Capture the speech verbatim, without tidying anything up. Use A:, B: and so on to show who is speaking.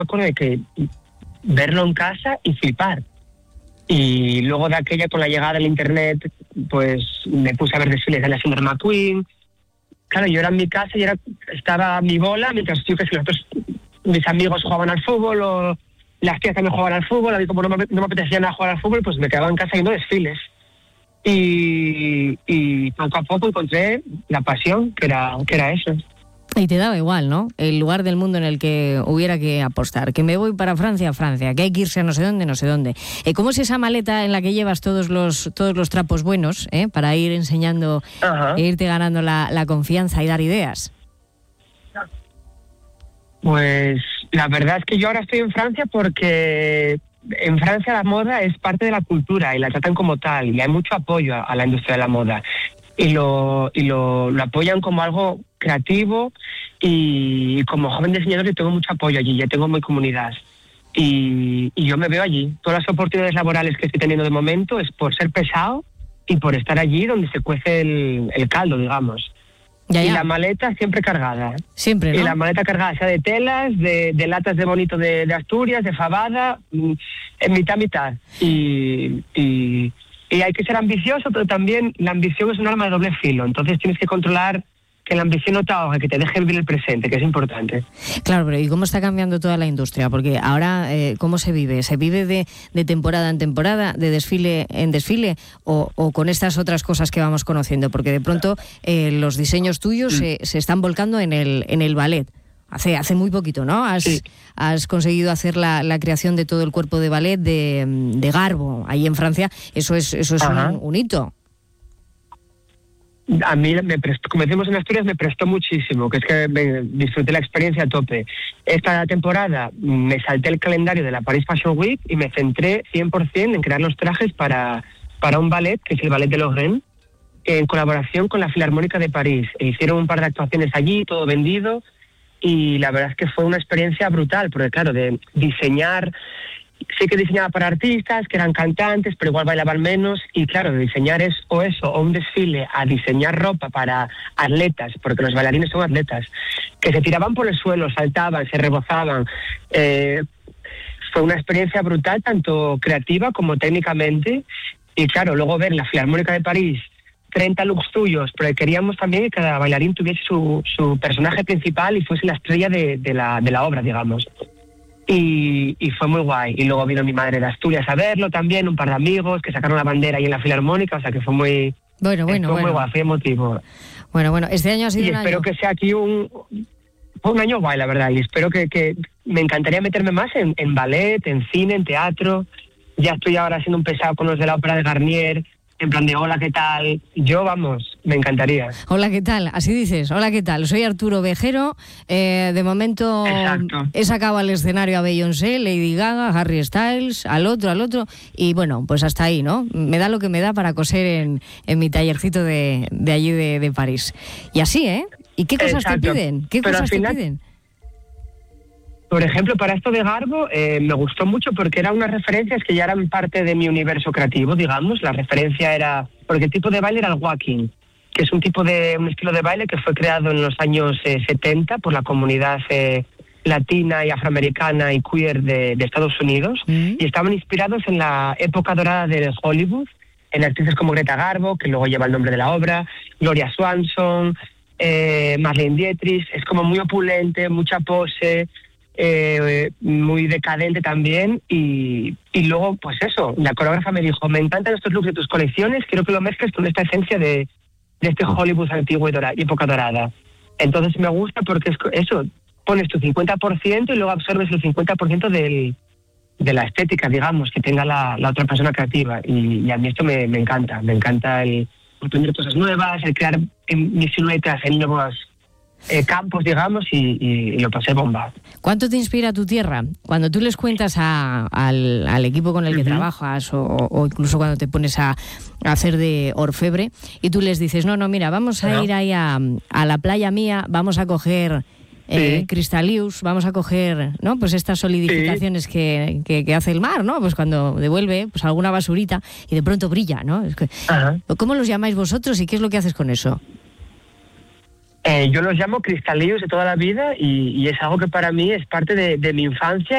A: acuerdo de que verlo en casa y flipar. Y luego de aquella, con la llegada del internet, pues me puse a ver desfiles de la Alexander McQueen. Claro, yo era en mi casa y era, estaba a mi bola, mientras yo que si los otros, mis amigos jugaban al fútbol o las tías también jugaban al fútbol. A mí como no me, no me apetecía nada jugar al fútbol, pues me quedaba en casa viendo desfiles. Y, y poco a poco encontré la pasión, que era, que era eso.
B: Y te daba igual, ¿no? El lugar del mundo en el que hubiera que apostar. Que me voy para Francia, Francia. Que hay que irse a no sé dónde, no sé dónde. Eh, ¿Cómo es esa maleta en la que llevas todos los todos los trapos buenos, eh, para ir enseñando e irte ganando la, la confianza y dar ideas?
A: Pues la verdad es que yo ahora estoy en Francia porque en Francia la moda es parte de la cultura y la tratan como tal. Y hay mucho apoyo a, a la industria de la moda. Y lo, y lo, lo apoyan como algo creativo y como joven diseñador yo tengo mucho apoyo allí, ya tengo mi comunidad y, y yo me veo allí. Todas las oportunidades laborales que estoy teniendo de momento es por ser pesado y por estar allí donde se cuece el, el caldo, digamos. Ya, ya. Y la maleta siempre cargada. ¿eh?
B: Siempre, ¿no?
A: Y la maleta cargada, sea de telas, de, de latas de bonito de, de Asturias, de fabada, en mitad, mitad. Y... y Y hay que ser ambicioso, pero también la ambición es un arma de doble filo. Entonces tienes que controlar que la ambición no te ahogue, que te deje vivir el presente, que es importante.
B: Claro, pero ¿y cómo está cambiando toda la industria? Porque ahora, eh, ¿cómo se vive? ¿Se vive de, de temporada en temporada, de desfile en desfile, o, o con estas otras cosas que vamos conociendo? Porque de pronto eh, los diseños tuyos mm. se, se están volcando en el, en el ballet. Hace, hace muy poquito, ¿no? Has, sí. has conseguido hacer la, la creación de todo el cuerpo de ballet de, de Garbo, ahí en Francia. Eso es, eso es un, un hito.
A: A mí, me prestó, como decimos en Asturias, me prestó muchísimo, que es que me disfruté la experiencia a tope. Esta temporada me salté el calendario de la Paris Fashion Week y me centré cien por ciento en crear los trajes para, para un ballet, que es el Ballet de Lorraine, en colaboración con la Filarmónica de París. E hicieron un par de actuaciones allí, todo vendido. Y la verdad es que fue una experiencia brutal, porque claro, de diseñar, sí que diseñaba para artistas, que eran cantantes, pero igual bailaban menos, y claro, de diseñar es o eso, o un desfile, a diseñar ropa para atletas, porque los bailarines son atletas, que se tiraban por el suelo, saltaban, se rebozaban. Eh, fue una experiencia brutal, tanto creativa como técnicamente, y claro, luego ver la Filarmónica de París, treinta looks tuyos, pero queríamos también que cada bailarín tuviese su, su personaje principal y fuese la estrella de, de, la, de la obra, digamos. Y, y fue muy guay. Y luego vino mi madre de Asturias a verlo también, un par de amigos que sacaron la bandera ahí en la Filarmónica, o sea que fue muy...
B: Bueno, bueno,
A: fue
B: bueno.
A: muy guay, fue emotivo.
B: Bueno, bueno, este año ha sido
A: y
B: un
A: espero
B: año...
A: que sea aquí un... Fue un año guay, la verdad, y espero que... que me encantaría meterme más en, en ballet, en cine, en teatro. Ya estoy ahora siendo un pesado con los de la ópera de Garnier... En plan de, hola, ¿qué tal? Yo, vamos, me encantaría.
B: Hola, ¿qué tal? Así dices, hola, ¿qué tal? Soy Arturo Vejero. Eh, de momento
A: Exacto.
B: He sacado al escenario a Beyoncé, Lady Gaga, Harry Styles, al otro, al otro. Y bueno, pues hasta ahí, ¿no? Me da lo que me da para coser en, en mi tallercito de, de allí de, de París. Y así, ¿eh? ¿Y qué cosas
A: Exacto.
B: te piden? ¿Qué
A: Pero
B: cosas
A: final...
B: te piden?
A: Por ejemplo, para esto de Garbo eh, me gustó mucho porque eran unas referencias que ya eran parte de mi universo creativo, digamos. La referencia era... Porque el tipo de baile era el walking, que es un tipo de un estilo de baile que fue creado en los años eh, setenta por la comunidad eh, latina y afroamericana y queer de, de Estados Unidos. Mm. Y estaban inspirados en la época dorada de Hollywood, en artistas como Greta Garbo, que luego lleva el nombre de la obra, Gloria Swanson, eh, Marlene Dietrich. Es como muy opulente, mucha pose... Eh, muy decadente también y, y luego pues eso, la coreógrafa me dijo, me encantan estos looks de tus colecciones, quiero que lo mezcles con esta esencia de, de este Hollywood antiguo y dora, época dorada. Entonces me gusta porque es eso, pones tu cincuenta por ciento y luego absorbes el cincuenta por ciento del, de la estética, digamos, que tenga la, la otra persona creativa y, y a mí esto me, me encanta, me encanta el aprender cosas nuevas, el crear en, mis siluetas en nuevos Eh, campos, digamos, y, y, y lo pasé bomba.
B: ¿Cuánto te inspira tu tierra? Cuando tú les cuentas a, al, al equipo con el que uh-huh. trabajas o, o incluso cuando te pones a, a hacer de orfebre y tú les dices, no, no, mira, vamos a uh-huh. ir ahí a, a la playa mía, vamos a coger eh, sí. Cristalius, vamos a coger, ¿no? Pues estas solidificaciones sí. que, que, que hace el mar, ¿no? Pues cuando devuelve pues alguna basurita y de pronto brilla, ¿no? Es que, uh-huh. ¿cómo los llamáis vosotros y qué es lo que haces con eso?
A: Eh, yo los llamo cristalios de toda la vida y, y es algo que para mí es parte de, de mi infancia